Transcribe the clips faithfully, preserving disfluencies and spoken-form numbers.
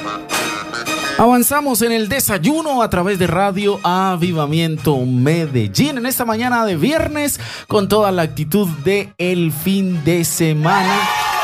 Avanzamos en el desayuno a través de Radio Avivamiento Medellín en esta mañana de viernes con toda la actitud de el fin de semana.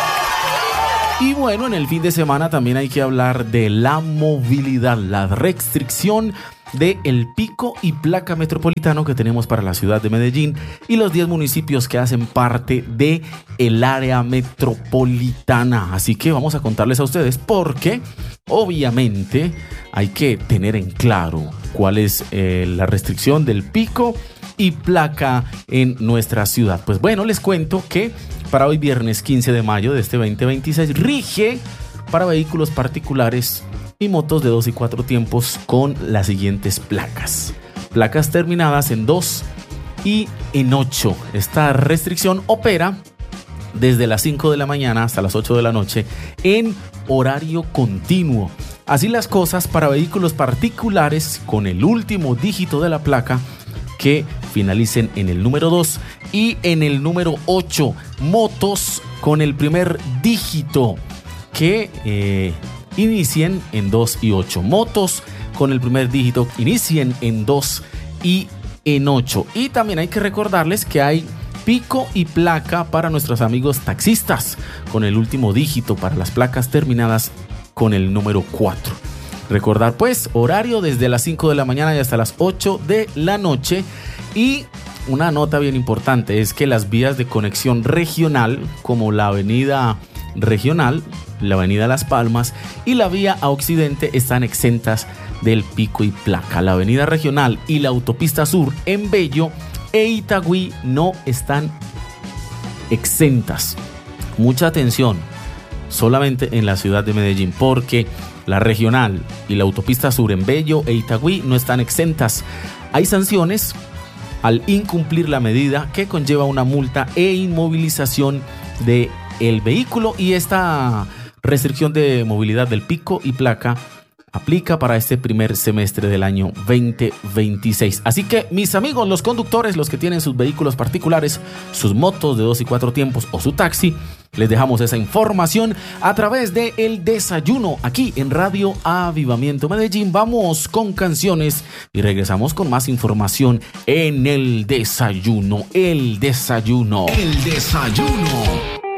Y bueno, en el fin de semana también hay que hablar de la movilidad, la restricción de el pico y placa metropolitano que tenemos para la ciudad de Medellín y los diez municipios que hacen parte de el área metropolitana. Así que vamos a contarles a ustedes porque obviamente hay que tener en claro cuál es eh, la restricción del pico y placa en nuestra ciudad. Pues bueno, les cuento que para hoy viernes quince de mayo de este veinte veintiséis rige para vehículos particulares y motos de dos y cuatro tiempos con las siguientes placas. Placas terminadas en dos y en ocho. Esta restricción opera desde las cinco de la mañana hasta las ocho de la noche en horario continuo. Así las cosas para vehículos particulares con el último dígito de la placa que finalicen en el número dos y en el número ocho. Motos con el primer dígito que eh, inicien en dos y ocho. Motos con el primer dígito inicien en dos y en ocho. Y también hay que recordarles que hay pico y placa para nuestros amigos taxistas con el último dígito para las placas terminadas con el número cuatro. Recordar pues horario desde las cinco de la mañana y hasta las ocho de la noche. Y una nota bien importante es que las vías de conexión regional como la avenida regional, la avenida Las Palmas y la vía a occidente están exentas del pico y placa. La avenida regional y la autopista sur en Bello e Itagüí no están exentas. Mucha atención, solamente en la ciudad de Medellín, porque la regional y la autopista sur en Bello e Itagüí no están exentas. Hay sanciones al incumplir la medida que conlleva una multa e inmovilización de el vehículo, y esta restricción de movilidad del pico y placa aplica para este primer semestre del año veinte veintiséis. Así que mis amigos los conductores, los que tienen sus vehículos particulares, sus motos de dos y cuatro tiempos o su taxi, les dejamos esa información a través de El Desayuno aquí en Radio Avivamiento Medellín. Vamos con canciones y regresamos con más información en El Desayuno. El Desayuno. El Desayuno.